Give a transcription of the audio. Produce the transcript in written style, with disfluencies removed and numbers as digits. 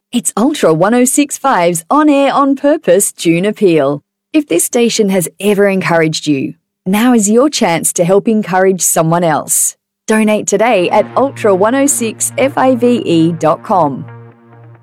It's Ultra 1065's On Air On Purpose June Appeal. If this station has ever encouraged you, now is your chance to help encourage someone else. Donate today at ultra106fave.com.